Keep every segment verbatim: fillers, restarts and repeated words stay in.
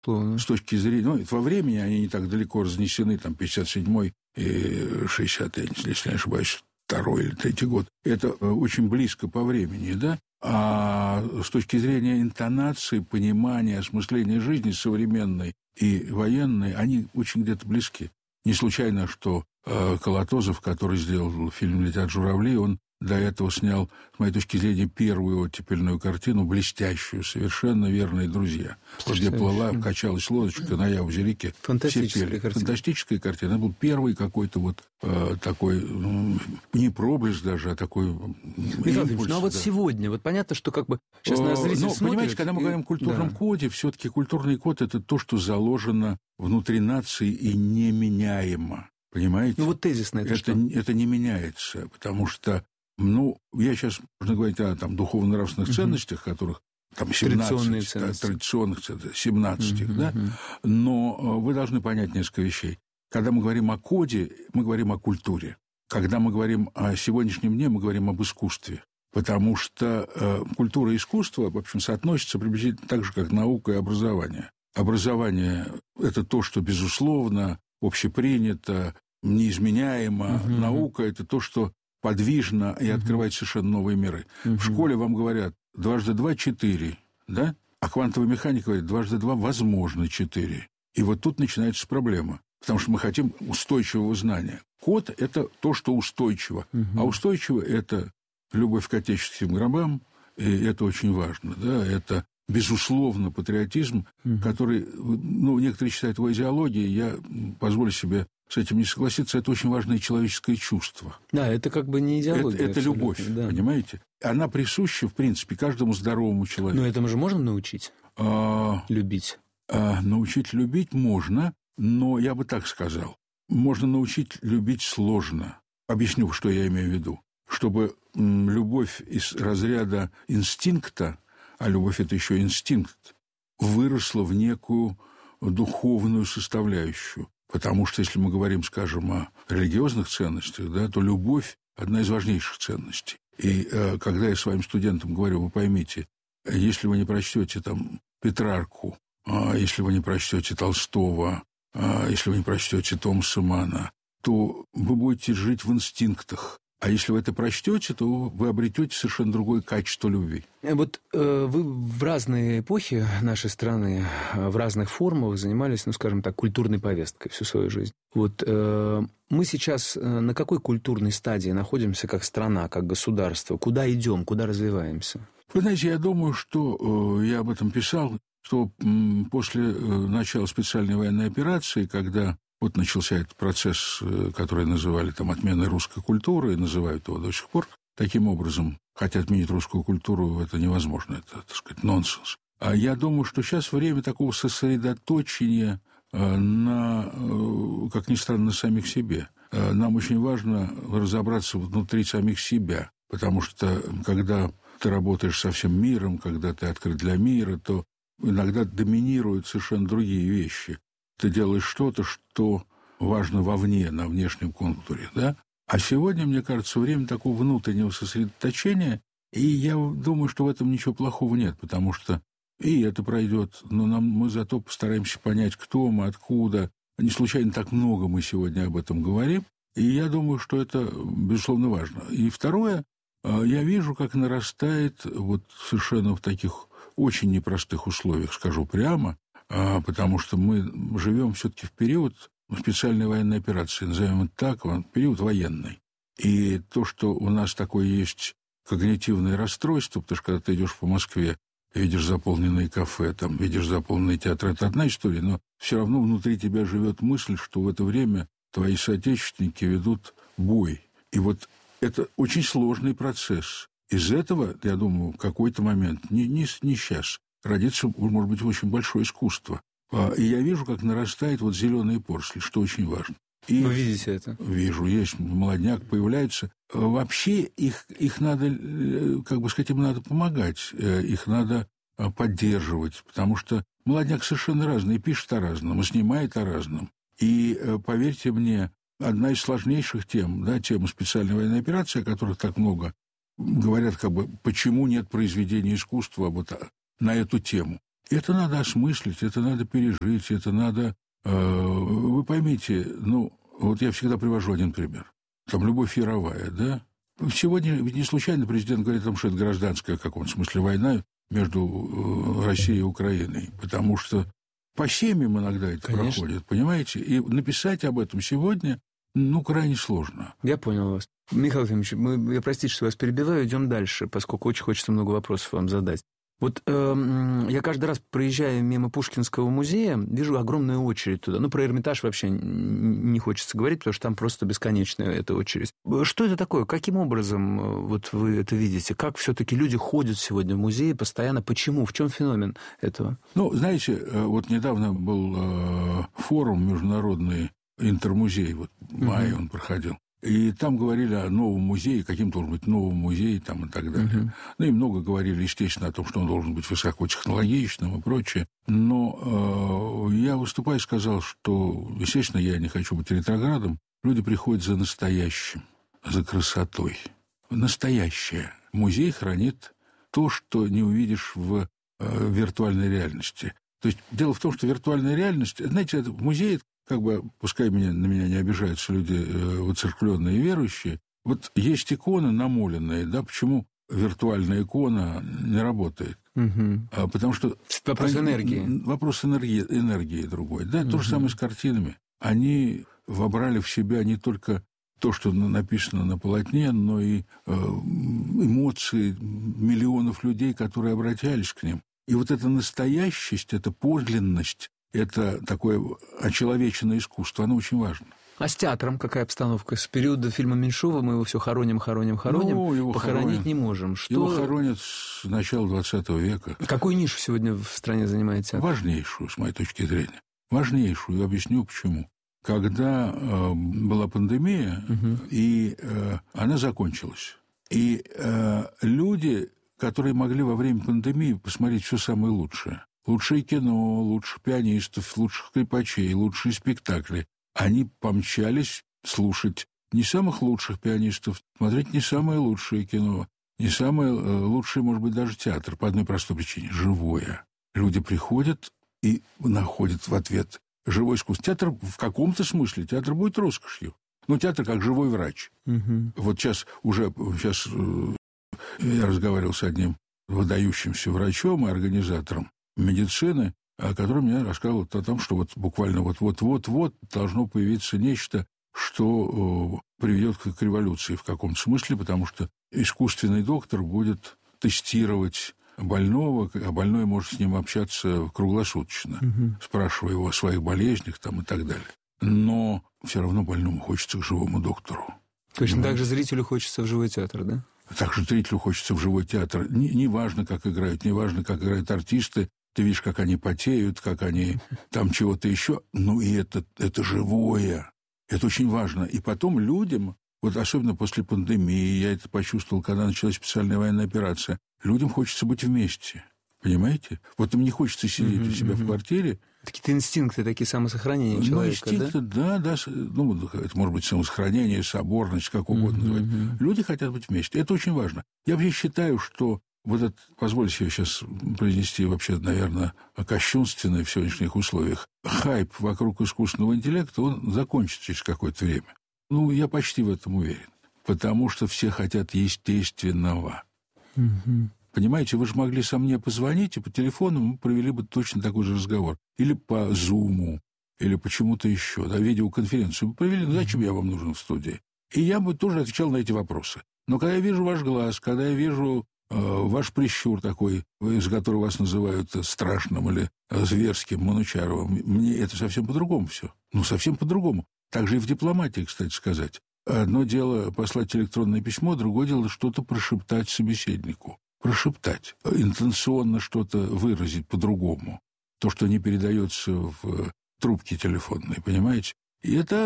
Словно. С точки зрения... Ну, во времени они не так далеко разнесены, там, пятьдесят седьмой и шестидесятый, если не ошибаюсь, второй или третий год. Это очень близко по времени, да? А с точки зрения интонации, понимания, осмысления жизни современной и военной, они очень где-то близки. Не случайно, что э, Колотозов, который сделал фильм «Летят журавли», он до этого снял, с моей точки зрения, первую оттепельную картину, блестящую, совершенно «Верные друзья», где плыла, качалась лодочка на Яузе-реке. Фантастическая картина. Фантастическая картина. Это был первый какой-то вот э, такой, ну, не проблеск даже, а такой Михаил Ильич, ну а вот да. сегодня, вот понятно, что как бы сейчас на зритель ну, смотрят... Понимаете, когда мы и... говорим о культурном да. коде, все-таки культурный код – это то, что заложено внутри нации и неменяемо. Понимаете? Ну вот тезисно это, это что? Это не меняется, потому что, ну, я сейчас, можно говорить о там, духовно-нравственных угу. ценностях, которых там семнадцать, да, традиционных, семнадцать, угу, да, угу. Но вы должны понять несколько вещей. Когда мы говорим о коде, мы говорим о культуре. Когда мы говорим о сегодняшнем дне, мы говорим об искусстве. Потому что э, культура и искусство, в общем, соотносятся приблизительно так же, как наука и образование. Образование – это то, что, безусловно, общепринято, неизменяемо. Угу. Наука – это то, что подвижно и открывает совершенно новые миры. Угу. В школе вам говорят дважды два – четыре, да? А квантовая механика говорит дважды два – возможно четыре. И вот тут начинается проблема, потому что мы хотим устойчивого знания. Код – это то, что устойчиво, угу. а устойчиво – это любовь к отеческим гробам, и это очень важно, да, это, безусловно, патриотизм, угу. который, ну, некоторые считают его идеологией, я позволю себе с этим не согласиться, это очень важное человеческое чувство. Да, это как бы не идеология. Это, это любовь, да. Понимаете? Она присуща, в принципе, каждому здоровому человеку. Но этому же можно научить? А, любить? А, научить любить можно, но я бы так сказал. Можно научить любить сложно. Объясню, что я имею в виду. Чтобы м, любовь из разряда инстинкта, а любовь – это еще инстинкт, выросла в некую духовную составляющую. Потому что, если мы говорим, скажем, о религиозных ценностях, да, то любовь – одна из важнейших ценностей. И э, когда я своим студентам говорю, вы поймите, если вы не прочтете там Петрарку, э, если вы не прочтете Толстого, э, если вы не прочтете Томаса Манна, то вы будете жить в инстинктах. А если вы это прочтете, то вы обретете совершенно другое качество любви. Вот э, вы в разные эпохи нашей страны, в разных формах занимались, ну, скажем так, культурной повесткой всю свою жизнь. Вот э, мы сейчас на какой культурной стадии находимся как страна, как государство? Куда идем, куда развиваемся? Вы знаете, я думаю, что э, я об этом писал, что э, после э, начала специальной военной операции, когда вот начался этот процесс, который называли там отменой русской культуры, и называют его до сих пор таким образом. Хотя отменить русскую культуру это невозможно, это, так сказать, нонсенс. А я думаю, что сейчас время такого сосредоточения на, как ни странно, на самих себе. Нам очень важно разобраться внутри самих себя, потому что когда ты работаешь со всем миром, когда ты открыт для мира, то иногда доминируют совершенно другие вещи. Ты делаешь что-то, что важно вовне, на внешнем контуре, да? А сегодня, мне кажется, время такого внутреннего сосредоточения, и я думаю, что в этом ничего плохого нет, потому что и это пройдет, но нам, мы зато постараемся понять, кто мы, откуда. Не случайно так много мы сегодня об этом говорим, и я думаю, что это, безусловно, важно. И второе, я вижу, как нарастает вот совершенно в таких очень непростых условиях, скажу прямо, потому что мы живем все-таки в период специальной военной операции, назовем это так, период военный. И то, что у нас такое есть когнитивное расстройство, потому что когда ты идешь по Москве, видишь заполненные кафе, там, видишь заполненные театры, это одна история, но все равно внутри тебя живет мысль, что в это время твои соотечественники ведут бой. И вот это очень сложный процесс. Из этого, я думаю, в какой-то момент, не, не, не сейчас, родится, может быть, очень большое искусство. И я вижу, как нарастает вот зеленые поросли, что очень важно. И вы видите это? Вижу, есть молодняк, появляется. Вообще их, их надо, как бы сказать, им надо помогать, их надо поддерживать, потому что молодняк совершенно разный, пишет о разном, и снимает о разном. И, поверьте мне, одна из сложнейших тем, да, тема специальной военной операции, о которых так много говорят, как бы, почему нет произведения искусства вот на эту тему. Это надо осмыслить, это надо пережить, это надо... Э, вы поймите, ну, вот я всегда привожу один пример. Там «Любовь Яровая», да? Сегодня ведь не случайно президент говорит о том, что это гражданская в каком-то смысле война между Россией и Украиной, потому что по семьям иногда это Конечно. проходит, понимаете? И написать об этом сегодня, ну, крайне сложно. Я понял вас. Михаил Ефимович, мы, я простите, что вас перебиваю, идем дальше, поскольку очень хочется много вопросов вам задать. Вот э, я каждый раз, проезжая мимо Пушкинского музея, вижу огромную очередь туда. Ну, про Эрмитаж вообще не хочется говорить, потому что там просто бесконечная эта очередь. Что это такое? Каким образом вот вы это видите? Как все-таки люди ходят сегодня в музей постоянно? Почему? В чем феномен этого? Ну, знаете, вот недавно был форум международный, интермузей, вот в мае он проходил. И там говорили о новом музее, каким должен быть новый музей там, и так далее. Uh-huh. Ну и много говорили, естественно, о том, что он должен быть высокотехнологичным и прочее. Но э, я выступая сказал, что, естественно, я не хочу быть ретроградом. Люди приходят за настоящим, за красотой. Настоящее. Музей хранит то, что не увидишь в э, виртуальной реальности. То есть дело в том, что виртуальная реальность... Знаете, в музее... Как бы, пускай меня, на меня не обижаются люди э, воцерквленные и верующие, вот есть иконы намоленные, да, почему виртуальная икона не работает? Угу. А, потому что... Вопрос они, энергии. Вопрос энергии, энергии другой. Да, угу. То же самое с картинами. Они вобрали в себя не только то, что написано на полотне, но и э, эмоции миллионов людей, которые обращались к ним. И вот эта настоящесть, эта подлинность, это такое очеловеченное искусство, оно очень важно. А с театром какая обстановка? С периода фильма Меньшова мы его все хороним, хороним, хороним, ну, его похоронить хоронят. Не можем. Что... Его хоронят с начала двадцатого века. Какую нишу сегодня в стране занимает театр? Важнейшую, с моей точки зрения. Важнейшую, объясню почему. Когда э, была пандемия, угу. и э, она закончилась, и э, люди, которые могли во время пандемии посмотреть все самое лучшее, лучшее кино, лучших пианистов, лучших скрипачей, лучшие спектакли. Они помчались слушать не самых лучших пианистов, смотреть не самое лучшее кино, не самое лучшее, может быть, даже театр, по одной простой причине – живое. Люди приходят и находят в ответ живое искусство. Театр в каком-то смысле, театр будет роскошью. Но театр как живой врач. Угу. Вот сейчас уже, сейчас я разговаривал с одним выдающимся врачом и организатором медицины, который мне рассказывал о том, что вот буквально вот-вот-вот-вот должно появиться нечто, что э, приведет к, к революции в каком-то смысле, потому что искусственный доктор будет тестировать больного, а больной может с ним общаться круглосуточно, угу. спрашивая его о своих болезнях там, и так далее. Но все равно больному хочется к живому доктору. Точно Понимаете? Так же зрителю хочется в живой театр, да? Так же зрителю хочется в живой театр. Не, не важно, как играют, не важно, как играют артисты. Ты видишь, как они потеют, как они там чего-то еще. Ну, и это, это живое. Это очень важно. И потом людям, вот особенно после пандемии, я это почувствовал, когда началась специальная военная операция, людям хочется быть вместе. Понимаете? Вот им не хочется сидеть mm-hmm. у себя в квартире. Какие-то инстинкты, такие самосохранения человека, ну, инстинкты, да? да, да. Ну, это может быть самосохранение, соборность, как угодно mm-hmm. называть. Люди хотят быть вместе. Это очень важно. Я вообще считаю, что вот это, позвольте себе сейчас произнести вообще, наверное, кощунственное в сегодняшних условиях, хайп вокруг искусственного интеллекта, он закончится через какое-то время. Ну, я почти в этом уверен. Потому что все хотят естественного. Mm-hmm. Понимаете, вы же могли со мне позвонить, и по телефону мы провели бы точно такой же разговор. Или по Зуму, или почему-то еще. Да, видеоконференцию мы провели. Ну, зачем я вам нужен в студии? И я бы тоже отвечал на эти вопросы. Но когда я вижу ваш глаз, когда я вижу э, ваш прищур такой, из которого вас называют страшным или зверским, Манучаровым, мне это совсем по-другому все. Ну, совсем по-другому. Так же и в дипломатии, кстати сказать. Одно дело послать электронное письмо, другое дело что-то прошептать собеседнику. Прошептать, интенционно что-то выразить по-другому. То, что не передается в трубке телефонной, понимаете? И это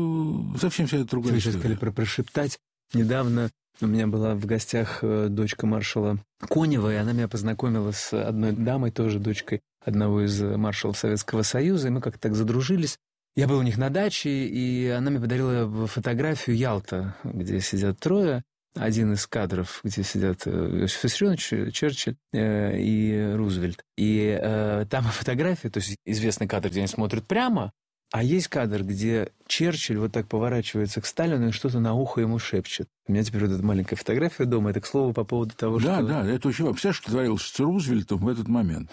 совсем вся другая история. Вы сейчас сказали про прошептать. Недавно у меня была в гостях дочка маршала Конева, и она меня познакомила с одной дамой, тоже дочкой одного из маршалов Советского Союза, и мы как-то так задружились. Я был у них на даче, и она мне подарила фотографию Ялта, где сидят трое. один из кадров, где сидят Иосиф Виссарионович, Черчилль э, и Рузвельт. И э, там фотография, то есть известный кадр, где они смотрят прямо, а есть кадр, где Черчилль вот так поворачивается к Сталину и что-то на ухо ему шепчет. У меня теперь вот эта маленькая фотография дома. Это, к слову, по поводу того, да, что... Да, да, это очень важно. Представляешь, что творилось с Рузвельтом в этот момент?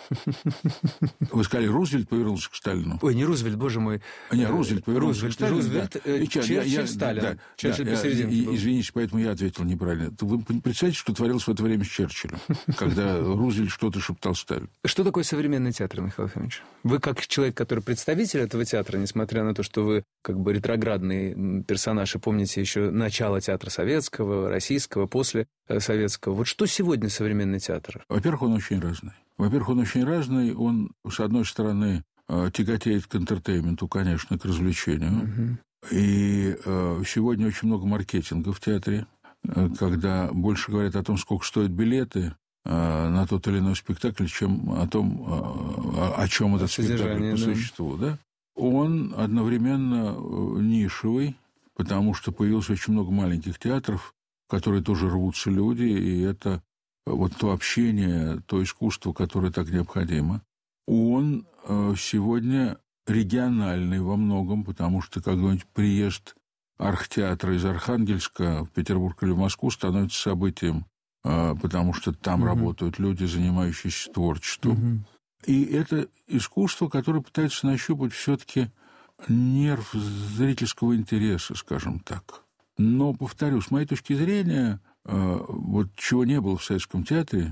Вы сказали, Рузвельт повернулся к Сталину. Ой, не Рузвельт, боже мой. Не, Рузвельт повернулся Рузвельт, к Сталину. Рузвельт, да. э, Черчилль, я, я, Сталин. Да, Черчилль да, посерединке был. Извините, поэтому я ответил неправильно. Вы представляете, что творилось в это время с Черчиллем, когда Рузвельт что-то шептал Сталину? Что такое современный театр, Михаил Ефимович? Вы как человек, который представитель этого театра, несмотря на то, что вы как бы ретроградный персонаж, и помните еще начало театра советского, российского, после советского. Вот что сегодня современный театр? Во-первых, он очень разный. Во-первых, он очень разный. Он, с одной стороны, тяготеет к интертейменту, конечно, к развлечению. Угу. И э, сегодня очень много маркетинга в театре, когда больше говорят о том, сколько стоят билеты э, на тот или иной спектакль, чем о том, э, о чем этот спектакль по существу. Да? Он одновременно нишевый, потому что появилось очень много маленьких театров, в которые тоже рвутся люди, и это вот то общение, то искусство, которое так необходимо. Он сегодня региональный во многом, потому что какой-нибудь приезд архтеатра из Архангельска в Петербург или в Москву становится событием, потому что там угу. работают люди, занимающиеся творчеством. Угу. И это искусство, которое пытается нащупать все-таки нерв зрительского интереса, скажем так. Но, повторю, с моей точки зрения, вот чего не было в Советском театре,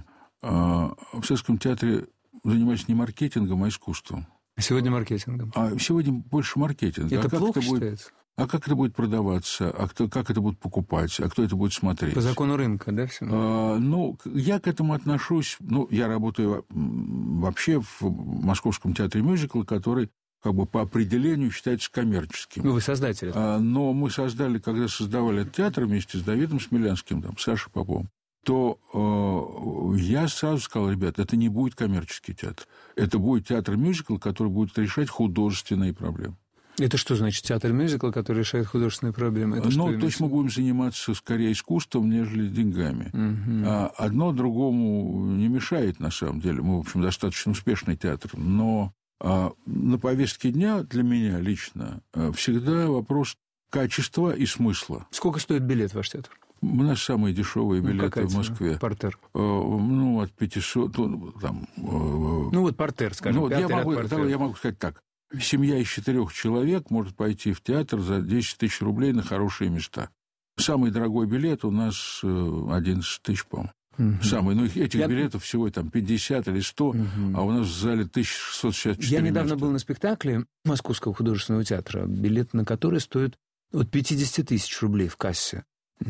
в Советском театре занимались не маркетингом, а искусством. Сегодня маркетингом. А сегодня больше маркетинга. Это а как плохо это будет, считается? А как это будет продаваться? А кто, как это будут покупать? А кто это будет смотреть? По закону рынка, да, все? А, ну, я к этому отношусь... Ну, я работаю вообще в Московском театре мюзикла, который как бы по определению считается коммерческим. Ну, вы создатель. А, но мы создали, когда создавали этот театр вместе с Давидом Смелянским, там, Сашей Поповым, то э, я сразу сказал, ребят, это не будет коммерческий театр. Это будет театр-мюзикл, который будет решать художественные проблемы. Это что значит театр-мюзикл, который решает художественные проблемы? Это ну, то есть мы будем заниматься скорее искусством, нежели деньгами. Угу. А одно другому не мешает, на самом деле. Мы, в общем, достаточно успешный театр. Но а, на повестке дня для меня лично всегда вопрос качества и смысла. Сколько стоит билет в ваш театр? У нас самые дешевые билеты ну, в Москве. Партер? Э, ну, от пятисот... Там, э, ну, вот партер, скажем. Ну, я могу, я могу сказать так. Семья из четырех человек может пойти в театр за десять тысяч рублей на хорошие места. Самый дорогой билет у нас одиннадцать тысяч, по-моему. Угу. Самый. Ну, этих я... билетов всего там пятьдесят или сто, угу. а у нас в зале тысяча шестьсот шестьдесят четыре Я недавно места. был на спектакле Московского художественного театра, билет на который стоит от пятьдесят тысяч рублей в кассе.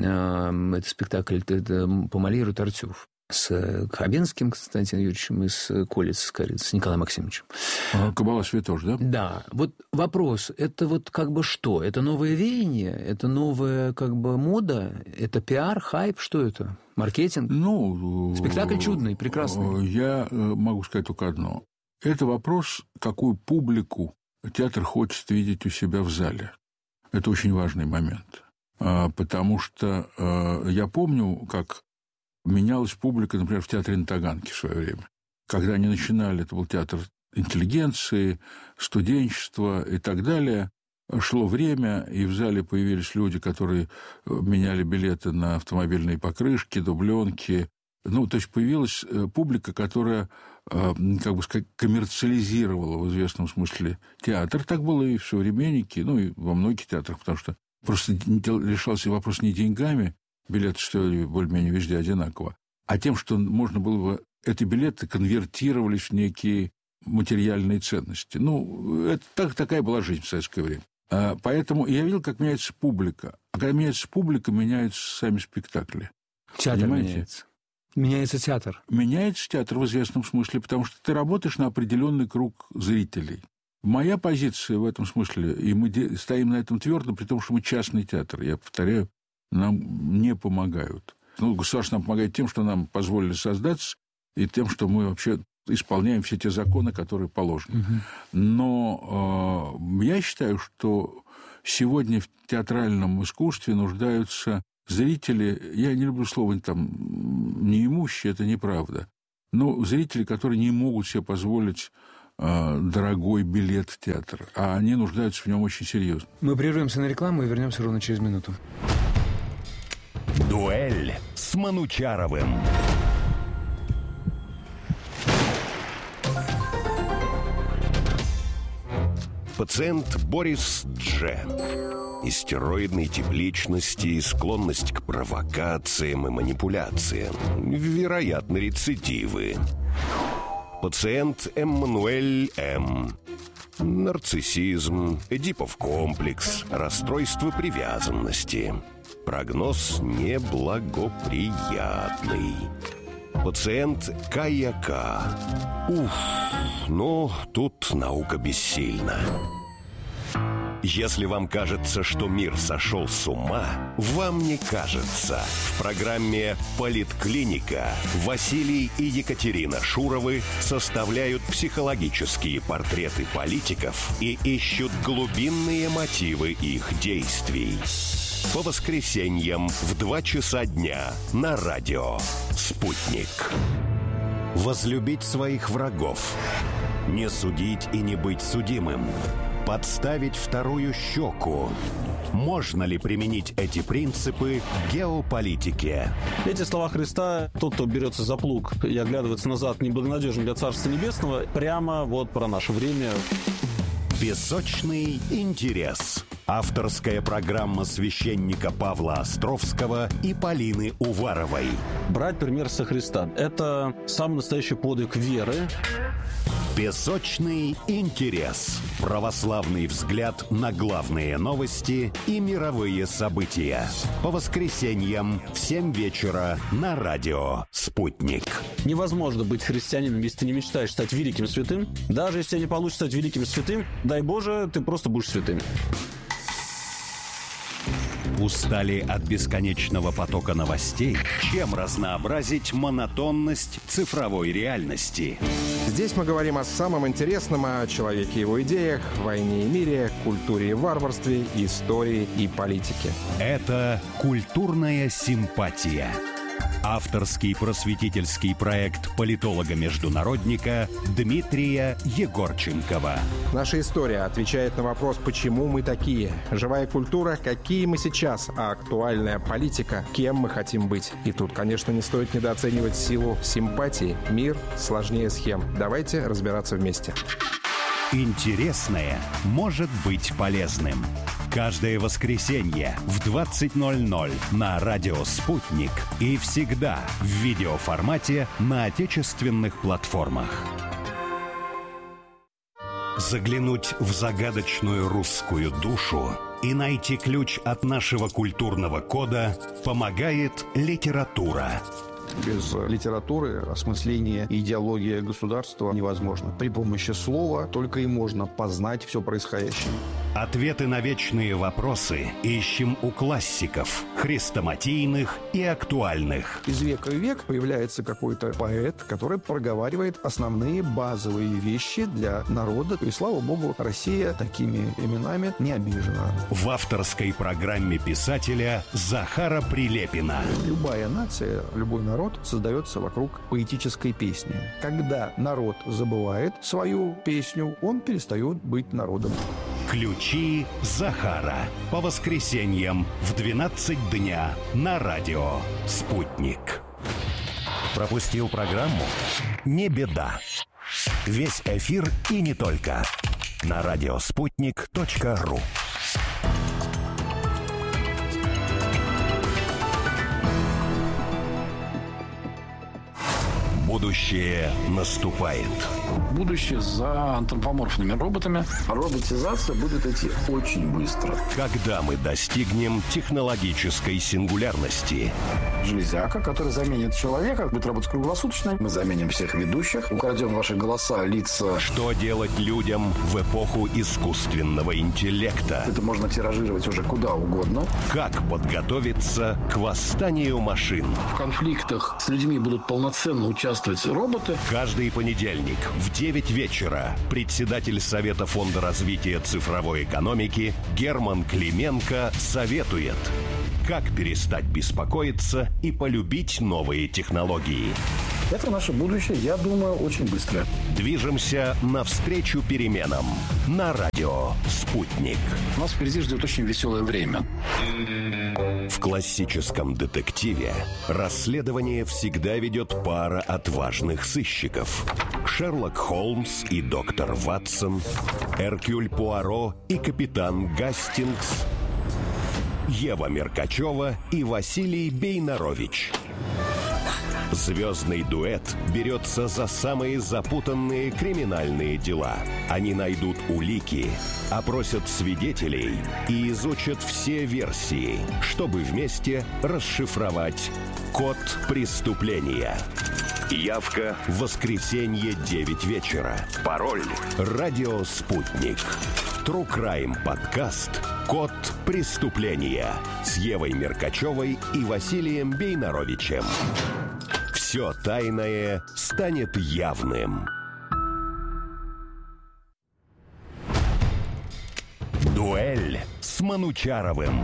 Это спектакль это по Мольеру «Тартюф» с Хабенским Константином Юрьевичем и с Колец, с Николаем Максимовичем. А, Кабала Святош, да? Да. Вот вопрос, это вот как бы что? Это новое веяние? Это новая как бы мода? Это пиар, хайп? Что это? Маркетинг? Ну... Спектакль чудный, прекрасный. Я могу сказать только одно. Это вопрос, какую публику театр хочет видеть у себя в зале. Это очень важный момент. Потому что я помню, как менялась публика, например, в театре на Таганке в свое время. Когда они начинали, это был театр интеллигенции, студенчества и так далее. Шло время, и в зале появились люди, которые меняли билеты на автомобильные покрышки, дубленки. Ну, то есть появилась публика, которая, как бы сказать, коммерциализировала в известном смысле театр. Так было и в «Современнике», ну, и во многих театрах, потому что просто решался вопрос не деньгами, билеты стоили более-менее везде одинаково, а тем, что можно было бы... Эти билеты конвертировались в некие материальные ценности. Ну, это так, такая была жизнь в советское время. А, поэтому я видел, как меняется публика. А когда меняется публика, меняются сами спектакли. Театр Понимаете? меняется. Меняется театр. Меняется театр в известном смысле, потому что ты работаешь на определенный круг зрителей. Моя позиция в этом смысле, и мы стоим на этом твердо, при том, что мы частный театр, я повторяю, нам не помогают. Ну, государство нам помогает тем, что нам позволили создаться, и тем, что мы вообще исполняем все те законы, которые положены. Угу. Но э, я считаю, что сегодня в театральном искусстве нуждаются зрители, я не люблю слово там неимущие, это неправда, но зрители, которые не могут себе позволить э, дорогой билет в театр, а они нуждаются в нем очень серьезно. Мы прервемся на рекламу и вернемся ровно через минуту. Дуэль с Манучаровым. Пациент Борис Дж. Истероидной тип личности, склонность к провокациям и манипуляциям, вероятно, рецидивы. Пациент Эммануэль М. Нарциссизм, Эдипов комплекс, расстройство привязанности. Прогноз неблагоприятный. Пациент Кая К. Уф, ну, тут наука бессильна. Если вам кажется, что мир сошел с ума, вам не кажется. В программе «Политклиника» Василий и Екатерина Шуровы составляют психологические портреты политиков и ищут глубинные мотивы их действий. По воскресеньям в два часа дня на радио «Спутник». Возлюбить своих врагов. Не судить и не быть судимым. Подставить вторую щеку. Можно ли применить эти принципы к геополитике? Эти слова Христа, тот, кто берется за плуг и оглядывается назад, неблагонадежен для Царства Небесного, прямо вот про наше время. Песочный интерес. Авторская программа священника Павла Островского и Полины Уваровой. Брать пример со Христа. Это самый настоящий подвиг веры. Песочный интерес. Православный взгляд на главные новости и мировые события. По воскресеньям в семь вечера на радио «Спутник». Невозможно быть христианином, если ты не мечтаешь стать великим святым. Даже если тебе не получится стать великим святым, дай Боже, ты просто будешь святым. Устали от бесконечного потока новостей? Чем разнообразить монотонность цифровой реальности? Здесь мы говорим о самом интересном, о человеке и его идеях, войне и мире, культуре и варварстве, истории и политике. Это «Культурная симпатия». Авторский просветительский проект политолога-международника Дмитрия Егорченкова. Наша история отвечает на вопрос, почему мы такие. Живая культура, какие мы сейчас, а актуальная политика, кем мы хотим быть. И тут, конечно, не стоит недооценивать силу симпатии. Мир сложнее схем. Давайте разбираться вместе. Интересное может быть полезным. Каждое воскресенье в двадцать ноль ноль на радио «Спутник» и всегда в видеоформате на отечественных платформах. Заглянуть в загадочную русскую душу и найти ключ от нашего культурного кода помогает литература. Без литературы осмысление и идеология государства невозможно. При помощи слова только и можно познать все происходящее. Ответы на вечные вопросы ищем у классиков, хрестоматийных и актуальных. Из века в век появляется какой-то поэт, который проговаривает основные базовые вещи для народа. И, слава богу, Россия такими именами не обижена. В авторской программе писателя Захара Прилепина. Любая нация, любой народ создается вокруг поэтической песни. Когда народ забывает свою песню, он перестает быть народом. Ключи Захара. По воскресеньям в двенадцать дня на радио «Спутник». Пропустил программу? Не беда. Весь эфир и не только. На радиоспутник точка ру. Будущее наступает. Будущее за антропоморфными роботами. Роботизация будет идти очень быстро. Когда мы достигнем технологической сингулярности? Железяка, которая заменит человека, будет работать круглосуточно. Мы заменим всех ведущих, украдем ваши голоса, лица. Что делать людям в эпоху искусственного интеллекта? Это можно тиражировать уже куда угодно. Как подготовиться к восстанию машин? В конфликтах с людьми будут полноценно участвовать задействовать роботы. Каждый понедельник в девять вечера председатель Совета фонда развития цифровой экономики Герман Клименко советует, как перестать беспокоиться и полюбить новые технологии. Это наше будущее, я думаю, очень быстро. Движемся навстречу переменам на радио «Спутник». У нас впереди ждет очень веселое время. В классическом детективе расследование всегда ведет пара отважных сыщиков. Шерлок Холмс и доктор Ватсон, Эркюль Пуаро и капитан Гастингс, Ева Меркачева и Василий Бейнарович. Звездный дуэт берется за самые запутанные криминальные дела. Они найдут улики, опросят свидетелей и изучат все версии, чтобы вместе расшифровать код преступления. Явка в воскресенье девять вечера. Пароль «Радио Спутник». True Crime подкаст «Код преступления» с Евой Меркачевой и Василием Бейнаровичем. Все тайное станет явным. Дуэль с Манучаровым.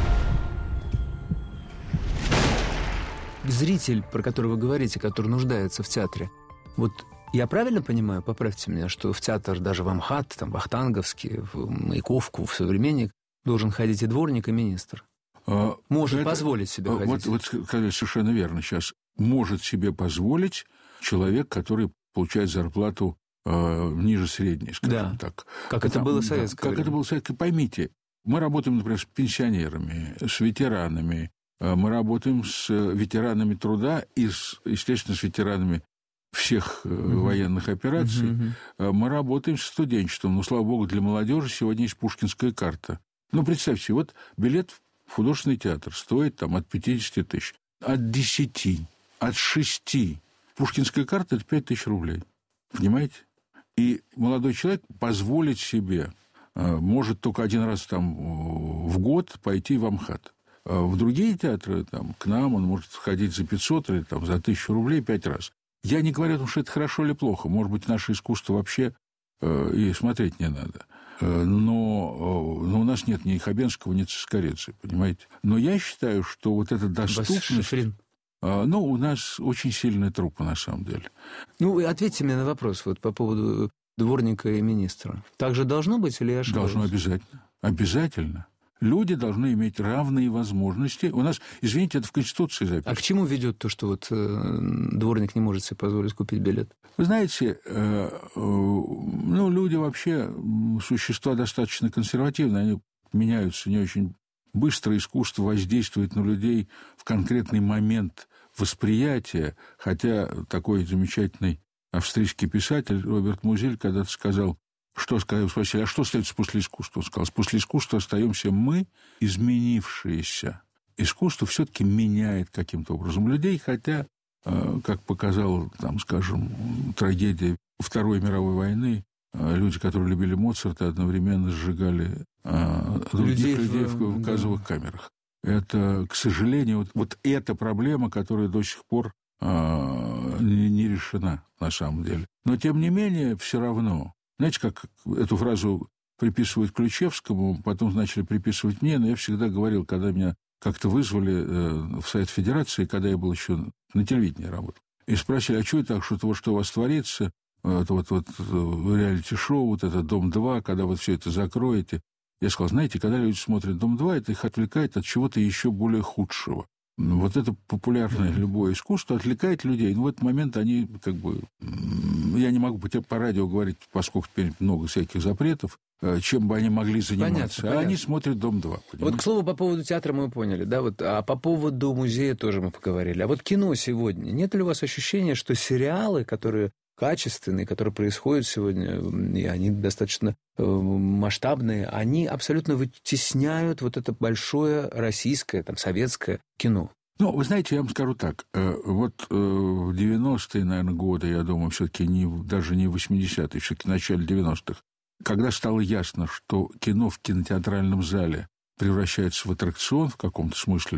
Зритель, про которого вы говорите, который нуждается в театре, вот я правильно понимаю, поправьте меня, что в театр даже в Амхат, там, Вахтанговский, в Маяковку, в Современник должен ходить и дворник, и министр? А, Может это, позволить себе вот, ходить? Вот сказать совершенно верно сейчас. Может себе позволить человек, который получает зарплату э, ниже средней, скажем да. так. Как это, это было в советское да, время. Как это было в советское. Поймите, мы работаем, например, с пенсионерами, с ветеранами, э, мы работаем с ветеранами труда и, с, естественно, с ветеранами всех э, uh-huh. военных операций. Uh-huh. Э, мы работаем с студенчеством. Но, слава богу, для молодежи сегодня есть пушкинская карта. Ну, представьте, вот билет в художественный театр стоит там, от пятидесяти тысяч, от десяти. От шести. Пушкинская карта – это пять тысяч рублей. Понимаете? И молодой человек позволить себе, может только один раз там в год пойти в Амхат. В другие театры, там, к нам он может ходить за пятьсот или там, за тысячу рублей пять раз. Я не говорю о том, что это хорошо или плохо. Может быть, наше искусство вообще и смотреть не надо. Но, но у нас нет ни Хабенского, ни Цискоридзе, понимаете? Но я считаю, что вот эта доступность... Ну, у нас очень сильные трупы, на самом деле. Ну, ответьте мне на вопрос вот по поводу дворника и министра. Так же должно быть или я ошибаюсь? Должно обязательно. Обязательно. Люди должны иметь равные возможности. У нас, извините, это в Конституции записано. А к чему ведет то, что вот э, дворник не может себе позволить купить билет? Вы знаете, э, э, ну, люди вообще существа достаточно консервативные. Они меняются не очень быстро. Искусство воздействует на людей в конкретный момент восприятия, хотя такой замечательный австрийский писатель Роберт Музель когда-то сказал, что сказал, спросили, а что остается после искусства? Он сказал, после искусства остаемся мы, изменившиеся. Искусство все-таки меняет каким-то образом людей, хотя, как показала, там, скажем, трагедия Второй мировой войны, люди, которые любили Моцарта, одновременно сжигали других людей, людей в, в газовых да. камерах. Это, к сожалению, вот, вот эта проблема, которая до сих пор э, не, не решена на самом деле. Но, тем не менее, все равно. Знаете, как эту фразу приписывают Ключевскому, потом начали приписывать мне, но я всегда говорил, когда меня как-то вызвали э, в Совет Федерации, когда я был еще на телевидении работал, и спросили, а что это так, что-то, что у вас творится, это вот, вот реалити-шоу, вот это «Дом-два», когда вот все это закроете. Я сказал, знаете, когда люди смотрят «Дом-два», это их отвлекает от чего-то еще более худшего. Вот это популярное любое искусство отвлекает людей. Но в этот момент они как бы... Я не могу по радио говорить, поскольку теперь много всяких запретов, чем бы они могли заниматься. Понятно, а понятно. Они смотрят «Дом-два». Понимаете? Вот, к слову, по поводу театра мы поняли, да, вот, а по поводу музея тоже мы поговорили. А вот кино сегодня. Нет ли у вас ощущения, что сериалы, которые качественные, которые происходят сегодня, и они достаточно масштабные, они абсолютно вытесняют вот это большое российское, там, советское кино? Ну, вы знаете, я вам скажу так. Вот в девяностые, наверное, годы, я думаю, все-таки не, даже не в восьмидесятые, все-таки в начале девяностых, когда стало ясно, что кино в кинотеатральном зале превращается в аттракцион в каком-то смысле,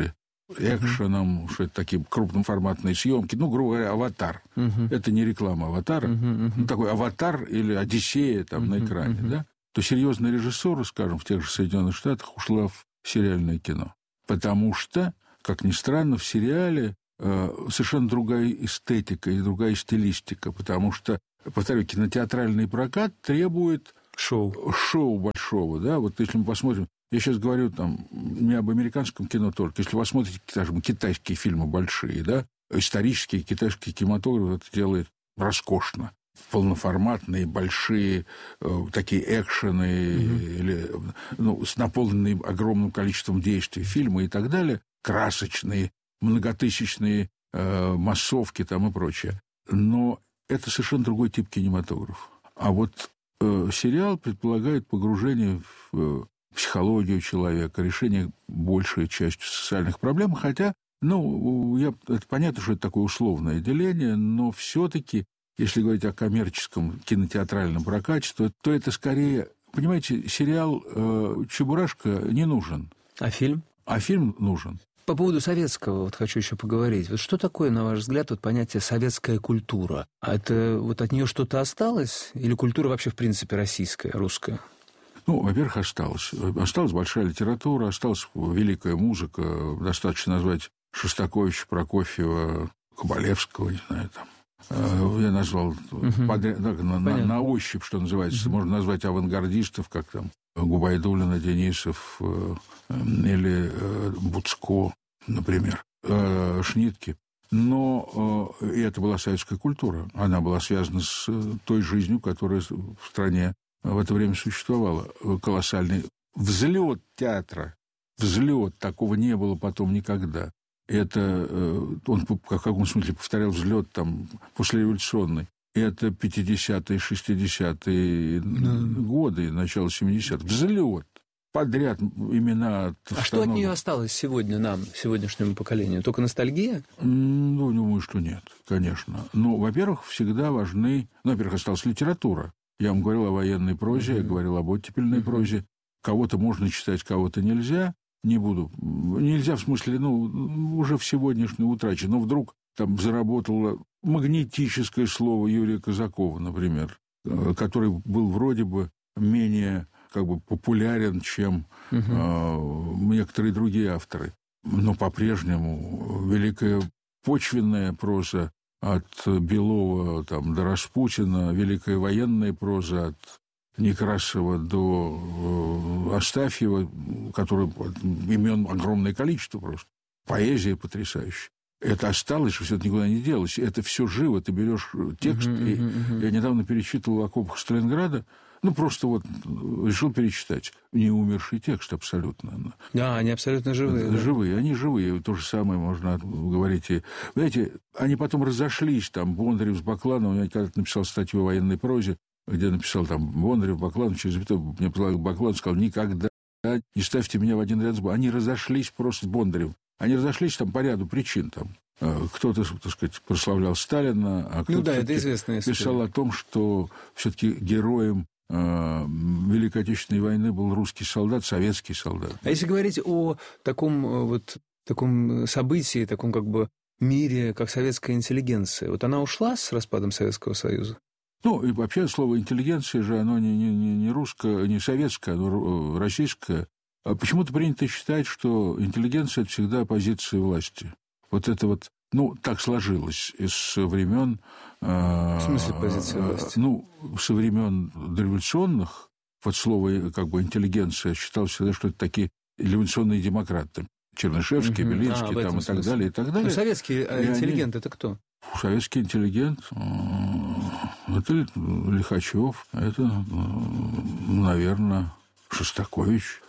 экшеном, uh-huh. что это такие крупноформатные съемки. Ну, грубо говоря, «Аватар». Uh-huh. Это не реклама «Аватара». Uh-huh, uh-huh. Ну, такой «Аватар» или «Одиссея» там uh-huh, на экране, uh-huh. да? То серьезная режиссура, скажем, в тех же Соединенных Штатах ушла в сериальное кино. Потому что, как ни странно, в сериале э, совершенно другая эстетика и другая стилистика. Потому что, повторю, кинотеатральный прокат требует шоу, шоу большого. Да? Вот если мы посмотрим... Я сейчас говорю там не об американском кино только. Если вы смотрите, скажем, китайские фильмы большие, да, исторические китайские кинематографы это делает роскошно. Полноформатные, большие, э, такие экшены, mm-hmm. или, ну, с наполненным огромным количеством действий, фильмы и так далее, красочные, многотысячные э, массовки там и прочее. Но это совершенно другой тип кинематографа. А вот э, сериал предполагает погружение в... Э, психологию человека, решение большей части социальных проблем, хотя, ну, я, это понятно, что это такое условное деление, но все-таки, если говорить о коммерческом кинотеатральном прокате, то, то это скорее, понимаете, сериал э, «Чебурашка» не нужен. А фильм? А фильм нужен. По поводу советского вот хочу еще поговорить. Вот что такое, на ваш взгляд, вот понятие «советская культура»? А это вот от нее что-то осталось? Или культура вообще, в принципе, российская, русская? Ну, во-первых, осталась. Осталась большая литература, осталась великая музыка. Достаточно назвать Шостаковича, Прокофьева, Кабалевского, не знаю, там. Я назвал uh-huh. подряд, так, на, на, на ощупь, что называется. Uh-huh. Можно назвать авангардистов, как там Губайдуллина, Денисов или Буцко, например, Шнитке. Но и это была советская культура. Она была связана с той жизнью, которая в стране в это время существовало. Колоссальный взлет театра, взлет, такого не было потом никогда. Это, он в каком смысле повторял взлет там послереволюционный. Это пятидесятые, шестидесятые mm. годы, начало семидесятых. Взлет. Подряд имена... А что от нее осталось сегодня нам, сегодняшнему поколению? Только ностальгия? Ну, думаю, что нет, конечно. Ну, во-первых, всегда важны... Ну, во-первых, осталась литература. Я вам говорил о военной прозе, mm-hmm. я говорил об оттепельной mm-hmm. прозе. Кого-то можно читать, кого-то нельзя. Не буду. Нельзя в смысле, ну, уже в сегодняшней утраче. Но вдруг там заработало магнетическое слово Юрия Казакова, например, который был вроде бы менее как бы популярен, чем mm-hmm. э, некоторые другие авторы. Но по-прежнему великая почвенная проза от Белова там, до Распутина, великая военная проза от Некрасова до э, Астафьева, который имен огромное количество просто. Поэзия потрясающая. Это осталось, что все это никуда не делось. Это все живо. Ты берешь текст. Uh-huh, uh-huh, uh-huh. Я недавно перечитывал «Окопах Сталинграда». Ну, просто вот решил перечитать. Не умерший текст абсолютно. Да, они абсолютно живые. Живые, да. Они живые. То же самое можно говорить. И, знаете, они потом разошлись. Там Бондарев с Баклановым. Я когда-то написал статью о военной прозе, где написал там Бондарев, Бакланов, через запятую мне предлагал Бакланов, сказал, никогда не ставьте меня в один ряд с Бондаревым. Они разошлись просто с Бондаревым. Они разошлись там по ряду причин. Там. Кто-то, так сказать, прославлял Сталина, а кто-то ну, да, это известная история. Писал о том, что все-таки героем э, Великой Отечественной войны был русский солдат, советский солдат. А если говорить о таком, вот, таком событии, таком как бы мире, как советская интеллигенция, вот она ушла с распадом Советского Союза? Ну, и вообще слово «интеллигенция» же, оно не, не, не русское, не советское, оно российское. А почему-то принято считать, что интеллигенция – это всегда оппозиция власти. Вот это вот, ну, так сложилось из времен... В смысле позиция власти? Ну, со времен дореволюционных, вот слово как бы интеллигенция считалось всегда, что это такие революционные демократы. Чернышевский, угу. Белинский, а, там, и так далее, и так далее. Ну, советский интеллигент они... – это кто? Советский интеллигент – это Лихачев, это, наверное, Шостакович.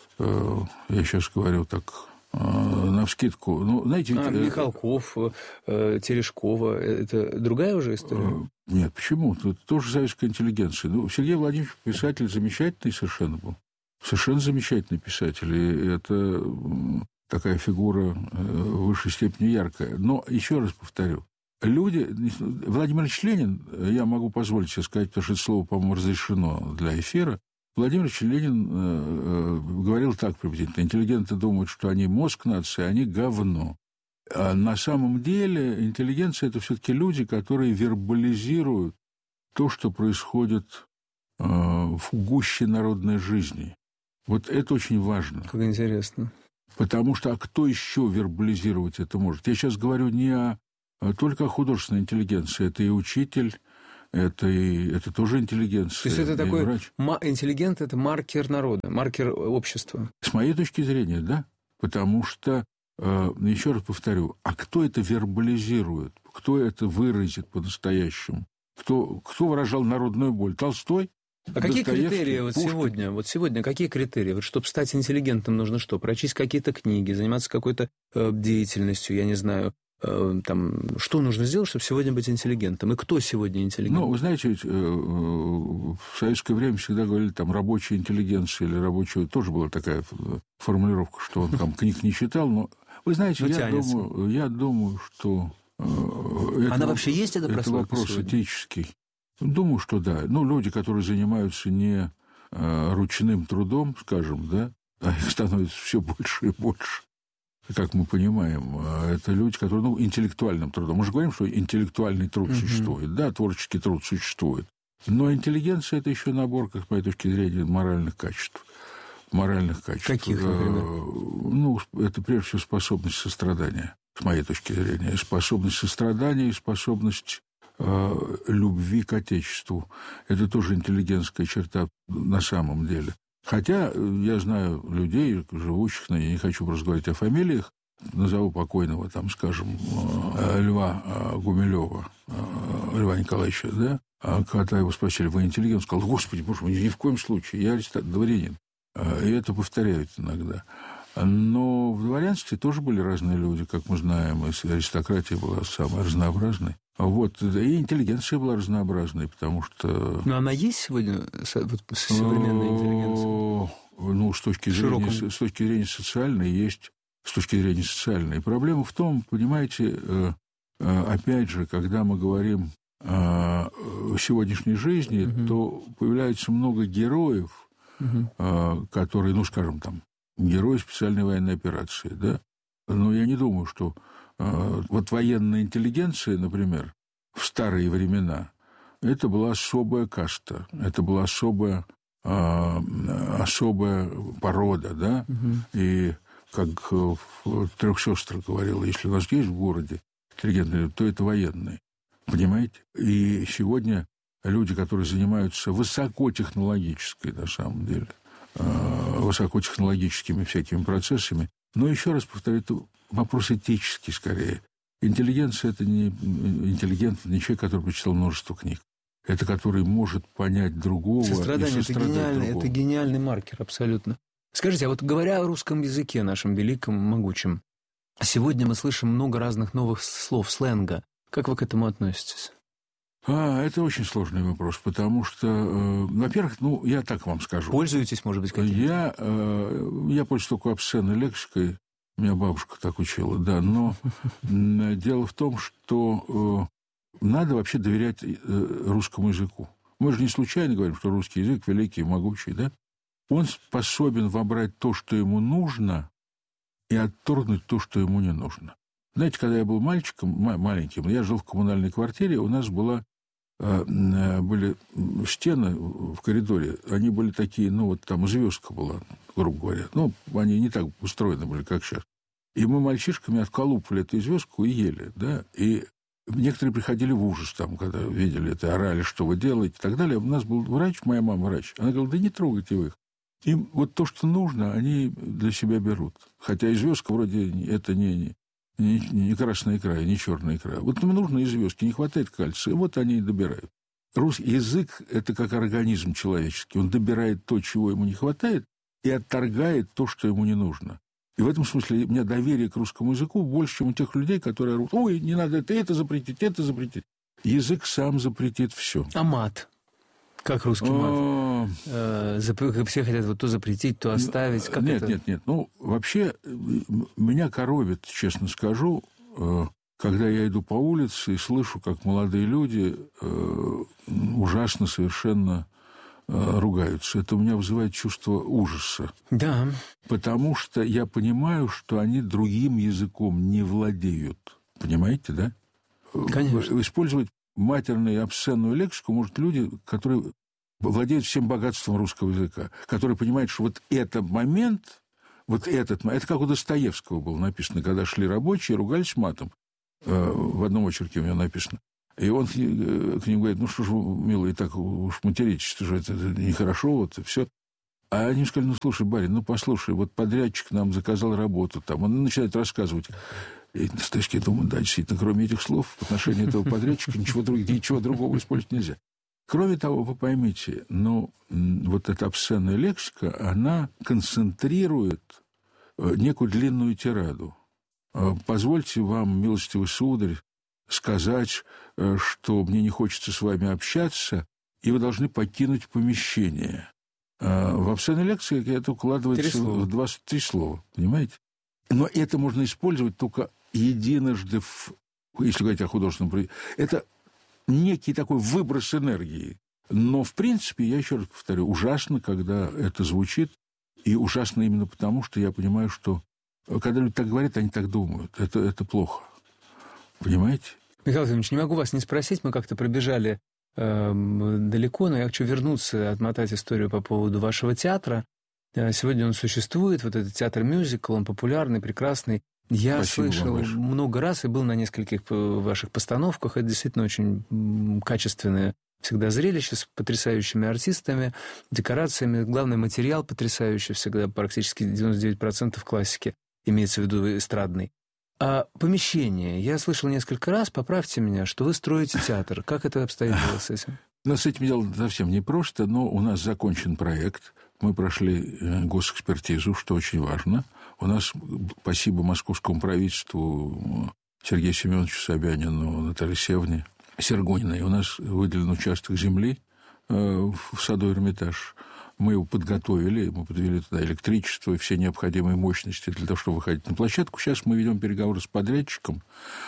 Я сейчас говорю так... навскидку. Ну, знаете, а, ведь... Михалков, Терешкова, это другая уже история? Нет, почему? Это тоже советская интеллигенция. Ну, Сергей Владимирович писатель замечательный совершенно был. Совершенно замечательный писатель. И это такая фигура в высшей степени яркая. Но, еще раз повторю, люди... Владимир Ильич Ленин, я могу позволить себе сказать, потому что это слово, по-моему, разрешено для эфира, Владимир Ильич Ленин э, э, говорил так приблизительно. Интеллигенты думают, что они мозг нации, а они говно. А на самом деле интеллигенция – это все-таки люди, которые вербализируют то, что происходит э, в гуще народной жизни. Вот это очень важно. Как интересно. Потому что, а кто еще вербализировать это может? Я сейчас говорю не о, а только о художественной интеллигенции. Это и учитель, это, и, это тоже интеллигенция. То есть это такой врач. Интеллигент – это маркер народа, маркер общества. С моей точки зрения, да. Потому что, э, еще раз повторю, а кто это вербализирует? Кто это выразит по-настоящему? Кто, кто выражал народную боль? Толстой? А какие критерии вот сегодня, вот сегодня какие критерии? Вот чтобы стать интеллигентом, нужно что? Прочесть какие-то книги, заниматься какой-то э, деятельностью, я не знаю, э, там, что нужно сделать, чтобы сегодня быть интеллигентом? И кто сегодня интеллигент? Ну, вы знаете, ведь, э, в советское время всегда говорили, там, рабочая интеллигенция или рабочая... Тоже была такая формулировка, что он там книг не читал, но... Вы знаете, я думаю, я думаю, что... Э, Она это, вообще есть, эта прослойка? Это вопрос сегодня? Этический. Думаю, что да. Ну, люди, которые занимаются не э, ручным трудом, скажем, да, а их становится все больше и больше, как мы понимаем, это люди, которые, ну, интеллектуальным трудом. Мы же говорим, что интеллектуальный труд uh-huh. существует, да, творческий труд существует. Но интеллигенция – это еще набор, как с моей точки зрения, моральных качеств. Моральных качеств. Каких, например? Ну, это прежде всего способность сострадания, с моей точки зрения. Способность сострадания и способность любви к Отечеству. Это тоже интеллигентская черта на самом деле. Хотя я знаю людей, живущих, я не хочу просто говорить о фамилиях, назову покойного, там, скажем, Льва Гумилева, Льва Николаевича, да, а когда его спросили, вы интеллигент, он сказал, господи, боже мой, ни в коем случае, я аристократ, дворянин. И это повторяют иногда. Но в дворянстве тоже были разные люди, как мы знаем, и аристократия была самой разнообразной. Вот, и интеллигенция была разнообразной, потому что... Но она есть сегодня, вот, современная интеллигенция? Ну, с точки зрения, с точки зрения социальной есть, с точки зрения социальной. Проблема в том, понимаете, опять же, когда мы говорим о сегодняшней жизни, угу. то появляется много героев, угу. которые, ну, скажем, там, герои специальной военной операции, да? Но я не думаю, что э, вот военная интеллигенция, например, в старые времена, это была особая каста, это была особая, э, особая порода, да? Угу. И как в «Трех сестрах» говорила, если у нас есть в городе интеллигентные, то это военные, понимаете? И сегодня люди, которые занимаются высокотехнологической, на самом деле, высокотехнологическими всякими процессами. Но еще раз повторю, это вопрос этический скорее. Интеллигенция – это не интеллигент, не человек, который прочитал множество книг. Это который может понять другого. Сострадание – это гениальный, это гениальный маркер, абсолютно. Скажите, а вот говоря о русском языке, нашем великом, могучем, сегодня мы слышим много разных новых слов, сленга. Как вы к этому относитесь? А, это очень сложный вопрос, потому что, э, во-первых, ну, я так вам скажу. Пользуетесь, может быть, каким-то? Я, э, я пользуюсь только обсценной лексикой, меня бабушка так учила, да, но дело в том, что э, надо вообще доверять э, русскому языку. Мы же не случайно говорим, что русский язык великий и могучий, да? Он способен вобрать то, что ему нужно, и отторгнуть то, что ему не нужно. Знаете, когда я был мальчиком, маленьким, я жил в коммунальной квартире, у нас была, были стены в коридоре, они были такие, ну, вот там звездка была, грубо говоря. Ну, они не так устроены были, как сейчас. И мы мальчишками отколупывали эту звездку и ели, да, и некоторые приходили в ужас там, когда видели это, орали, что вы делаете и так далее. У нас был врач, моя мама врач, она говорила, да не трогайте вы их. Им вот то, что нужно, они для себя берут. Хотя и звездка вроде это не... Не, не красная икра, не черная икра. Вот им нужно и звездки, не хватает кальция, и вот они и добирают. Русский язык – это как организм человеческий. Он добирает то, чего ему не хватает, и отторгает то, что ему не нужно. И в этом смысле у меня доверие к русскому языку больше, чем у тех людей, которые говорят, ой, не надо это, это запретить, это запретить. Язык сам запретит все. А мат? Как русский мат? Все хотят вот то запретить, то оставить. Как нет, это? нет, нет. Ну, вообще, меня коробит, честно скажу, когда я иду по улице и слышу, как молодые люди ужасно совершенно ругаются, это у меня вызывает чувство ужаса. Да. Потому что я понимаю, что они другим языком не владеют. Понимаете, да? Конечно. Использовать матерную и обсценную лексику может люди, которые владеют всем богатством русского языка, которые понимают, что вот этот момент, вот этот момент, это как у Достоевского было написано, когда шли рабочие, ругались матом. В одном очерке у меня написано. И он к ним говорит: ну что ж вы, милые, так уж материтесь, это же это нехорошо, вот все. А они сказали: ну слушай, барин, ну послушай, вот подрядчик нам заказал работу, там. Он начинает рассказывать. И Достоевский думает: да, действительно, кроме этих слов в отношении этого подрядчика ничего, ничего другого использовать нельзя. Кроме того, вы поймите, ну, вот эта обсценная лексика, она концентрирует некую длинную тираду. Позвольте вам, милостивый сударь, сказать, что мне не хочется с вами общаться, и вы должны покинуть помещение. В обсценной лексике это укладывается в двадцать три слова, понимаете? Но это можно использовать только единожды, в, если говорить о художественном произведении. Это некий такой выброс энергии. Но, в принципе, я еще раз повторю, ужасно, когда это звучит, и ужасно именно потому, что я понимаю, что когда люди так говорят, они так думают. Это, это плохо. Понимаете? Михаил Ефимович, не могу вас не спросить, мы как-то пробежали э, далеко, но я хочу вернуться, отмотать историю по поводу вашего театра. Сегодня он существует, вот этот театр-мюзикл, он популярный, прекрасный. Я Спасибо слышал много раз и был на нескольких ваших постановках. Это действительно очень качественное всегда зрелище с потрясающими артистами, декорациями. Главный материал потрясающий всегда, практически девяносто девять процентов классики, имеется в виду эстрадный. А помещение. Я слышал несколько раз, поправьте меня, что вы строите театр. Как это обстоит дело с этим? Ну, с этим дело совсем непросто, но у нас закончен проект. Мы прошли госэкспертизу, что очень важно. У нас, спасибо московскому правительству, Сергею Семеновичу Собянину, Наталье Севне, Сергониной, у нас выделен участок земли в саду Эрмитаж. Мы его подготовили, мы подвели туда электричество и все необходимые мощности для того, чтобы выходить на площадку. Сейчас мы ведем переговоры с подрядчиком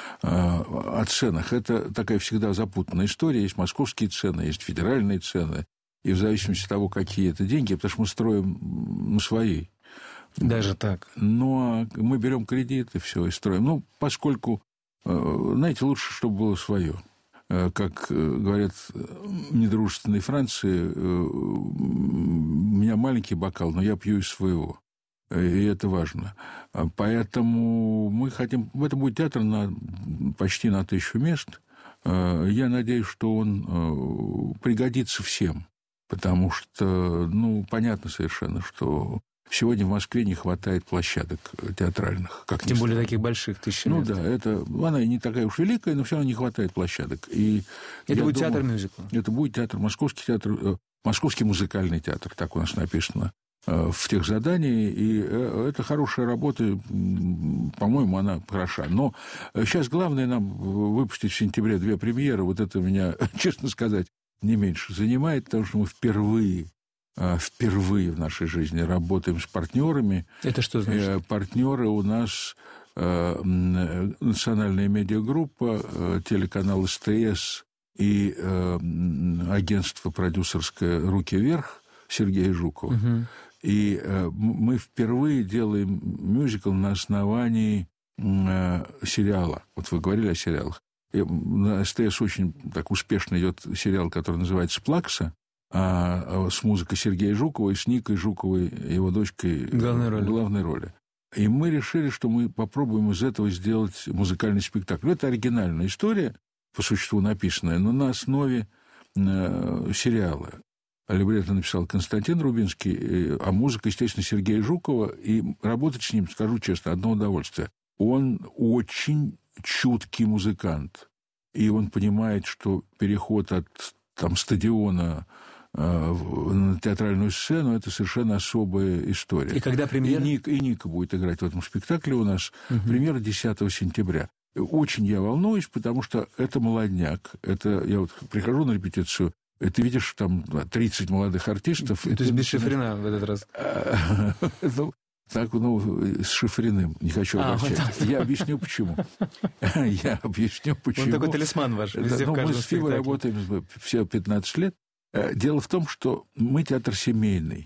о ценах. Это такая всегда запутанная история. Есть московские цены, есть федеральные цены. И в зависимости от того, какие это деньги, потому что мы строим на свои. Даже так? Ну, а мы берем кредит и все, и строим. Ну, поскольку, знаете, лучше, чтобы было свое. Как говорят в недружественной Франции, у меня маленький бокал, но я пью из своего. И это важно. Поэтому мы хотим... Это будет театр на, почти на тысячу мест. Я надеюсь, что он пригодится всем. Потому что, ну, понятно совершенно, что сегодня в Москве не хватает площадок театральных. Как Тем более таких больших, тысячи Ну мест. да, это, она не такая уж великая, но все равно не хватает площадок. И это будет думаю, театр-мюзикл? Это будет театр, московский театр, э, московский музыкальный театр, так у нас написано э, в тех заданиях. И э, это хорошая работа, по-моему, она хороша. Но сейчас главное нам выпустить в сентябре две премьеры. Вот это меня, честно сказать, не меньше занимает, потому что мы впервые, впервые в нашей жизни работаем с партнерами. Это что значит? Партнеры у нас национальная медиагруппа, телеканал СТС и агентство продюсерское «Руки вверх» Сергея Жукова. Угу. И мы впервые делаем мюзикл на основании сериала. Вот вы говорили о сериалах. На СТС очень так успешно идет сериал, который называется «Плакса», а с музыкой Сергея Жукова и с Никой Жуковой, его дочкой, главной роли. главной роли. И мы решили, что мы попробуем из этого сделать музыкальный спектакль. Это оригинальная история, по существу написанная, но на основе э, сериала. Либретто написал Константин Рубинский, а музыка, естественно, Сергея Жукова. И работать с ним, скажу честно, одно удовольствие. Он очень чуткий музыкант. И он понимает, что переход от там, стадиона э, на театральную сцену – это совершенно особая история. И когда премьера? И, Ник, и Ника будет играть в этом спектакле у нас. Угу. Премьера десятого сентября. Очень я волнуюсь, потому что это молодняк. Это, я вот прихожу на репетицию, и ты видишь там тридцать молодых артистов. То есть без Шифрина в этот раз? Так, ну, с Шифриным, не хочу обобщать. А, вот я объясню, почему. Я объясню, почему. Он такой талисман ваш. Да, ну, мы с Фивой работаем все пятнадцать лет, Дело в том, что мы театр семейный.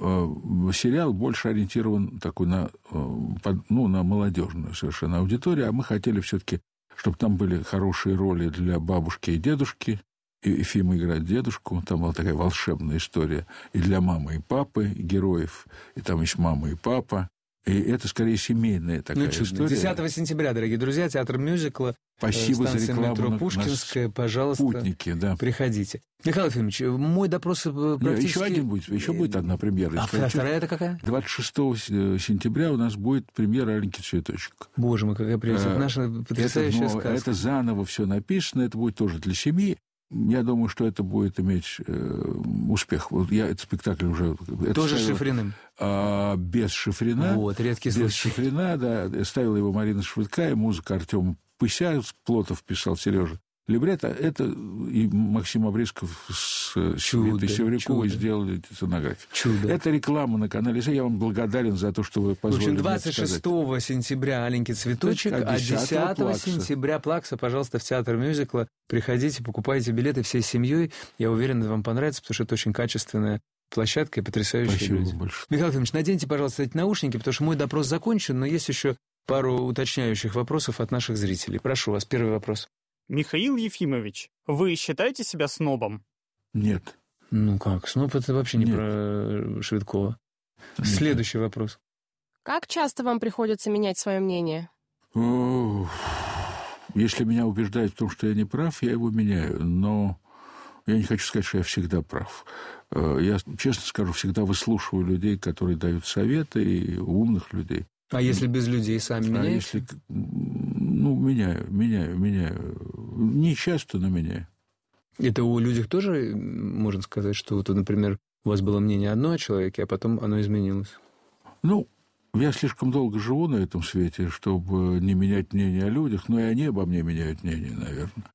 Сериал больше ориентирован такой на, ну, на молодежную совершенно аудиторию, а мы хотели все-таки, чтобы там были хорошие роли для бабушки и дедушки. И Ефим играет дедушку, там была такая волшебная история и для мамы и папы, и героев, и там есть мама и папа. И это скорее семейная такая ну, история. десятого сентября, дорогие друзья, театр мюзикла. Спасибо за рекламу. Метро Пушкинская, пожалуйста, спутники, да. Приходите. Михаил Ефимович, мой допрос практически... Еще один будет, еще будет одна премьера. А вторая это какая? двадцать шестого сентября у нас будет премьера «Аленький цветочек». Боже мой, какая прелесть. Это наша потрясающая это, сказка. Это заново все написано, это будет тоже для семьи. Я думаю, что это будет иметь э, успех. Вот я этот спектакль уже... Тоже ставил, Шифриным? А, без Шифрина. Вот, редкий без случай. Без Шифрина, да. Ставила его Марина Швыдкая, музыка Артема Пыся, Плотов писал, Сережа. Либретто, это и Максим Обрезков с Светой Севрюковой сделали сценографию. Чудо. Это реклама на канале. Я вам благодарен за то, что вы позволили. В общем, двадцать шестого сентября «Аленький цветочек», а десятого сентября «Плакса». Пожалуйста, в театр мюзикла. Приходите, покупайте билеты всей семьей. Я уверен, вам понравится, потому что это очень качественная площадка и потрясающие Спасибо люди. большое. Михаил Ефимович, наденьте, пожалуйста, эти наушники, потому что мой допрос закончен, но есть еще пару уточняющих вопросов от наших зрителей. Прошу вас, первый вопрос. Михаил Ефимович, вы считаете себя снобом? Нет. Ну как, сноб это вообще не Нет. про Швидкова. Нет. Следующий вопрос. Как часто вам приходится менять свое мнение? О, если меня убеждают в том, что я не прав, я его меняю. Но я не хочу сказать, что я всегда прав. Я, честно скажу, всегда выслушиваю людей, которые дают советы, и умных людей. А если без людей сами меняете? А если... Ну, меняю, меняю, меняю. Не часто, но меняю. Это у людях тоже, можно сказать, что, вот, например, у вас было мнение одно о человеке, а потом оно изменилось? Ну, я слишком долго живу на этом свете, чтобы не менять мнение о людях, но и они обо мне меняют мнение, наверное.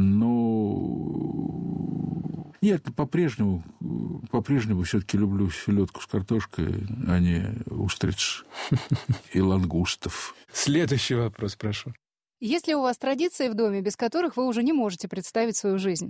Но... Нет, по-прежнему, по-прежнему все-таки люблю селедку с картошкой, а не устриц и лангустов. Следующий вопрос, прошу. Есть ли у вас традиции в доме, без которых вы уже не можете представить свою жизнь?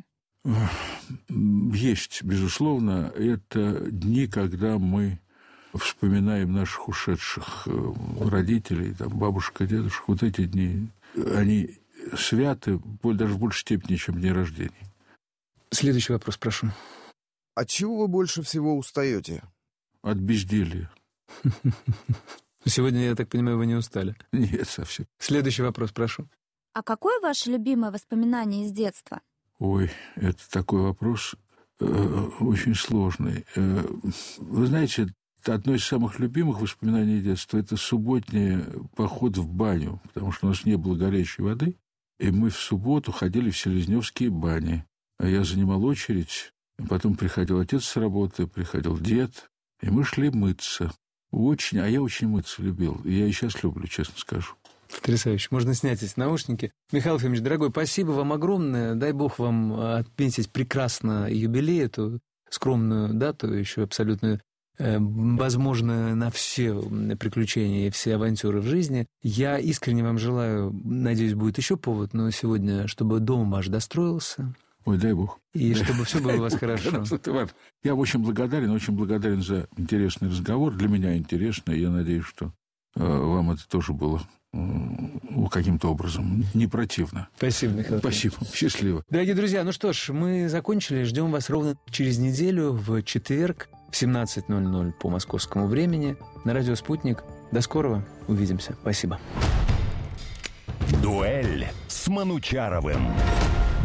Есть, безусловно. Это дни, когда мы вспоминаем наших ушедших родителей, там, бабушек, дедушек. Вот эти дни, они святы даже в большей степени, чем дни рождения. Следующий вопрос, прошу. От чего вы больше всего устаете? От безделья. Сегодня, я так понимаю, вы не устали? Нет, совсем. Следующий вопрос, прошу. А какое ваше любимое воспоминание из детства? Ой, это такой вопрос э, очень сложный. Э, вы знаете, одно из самых любимых воспоминаний детства – это субботний поход в баню, потому что у нас не было горячей воды, и мы в субботу ходили в Селезневские бани. Я занимал очередь, потом приходил отец с работы, приходил дед, и мы шли мыться. Очень, а я очень мыться любил, и я и сейчас люблю, честно скажу. Потрясающе. Можно снять эти наушники. Михаил Ефимович, дорогой, спасибо вам огромное. Дай бог вам отметить прекрасно юбилей, эту скромную дату, еще абсолютно э, возможно на все приключения и все авантюры в жизни. Я искренне вам желаю, надеюсь, будет еще повод, но сегодня, чтобы дом ваш достроился. Ой, дай бог. И чтобы все было у вас хорошо. Я очень благодарен, очень благодарен за интересный разговор. Для меня интересно, и я надеюсь, что э, вам это тоже было э, каким-то образом не противно. Спасибо, Михаил. Спасибо. Счастливо. Дорогие друзья, ну что ж, мы закончили. Ждем вас ровно через неделю в четверг в семнадцать ноль ноль по московскому времени на радио «Спутник». До скорого. Увидимся. Спасибо. Дуэль с Манучаровым.